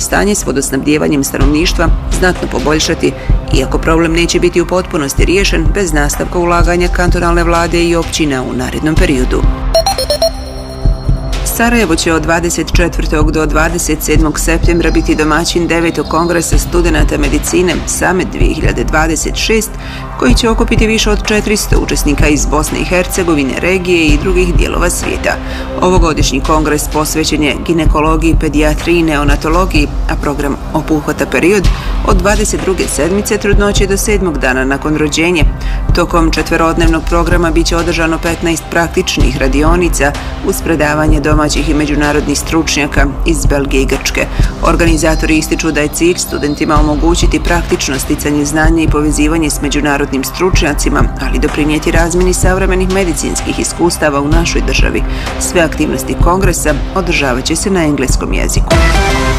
stanje s vodosnabdijevanjem stanovništva znatno poboljšati, iako problem neće biti u potpunosti riješen bez nastavka ulaganja kantonalne vlade i općina u narednom periodu. Sarajevo će od 24. do 27. septembra biti domaćin 9. kongresa studenata medicine Summit 2026, koji će okupiti više od 400 učesnika iz Bosne i Hercegovine, regije i drugih dijelova svijeta. Ovogodišnji kongres posvećen je ginekologiji, pedijatriji i neonatologiji, a program obuhvata period od 22. sedmice trudnoće do 7. dana nakon rođenja. Tokom četverodnevnog programa biće održano 15 praktičnih radionica uz predavanje domaćih i međunarodnih stručnjaka iz Belgije i Grčke. Organizatori ističu da je cilj studentima omogućiti praktično sticanje znanja i povezivanje s međunarodnim stručnjacima, ali doprinijeti razmjeni savremenih medicinskih iskustava u našoj državi. Sve aktivnosti kongresa održavat će se na engleskom jeziku.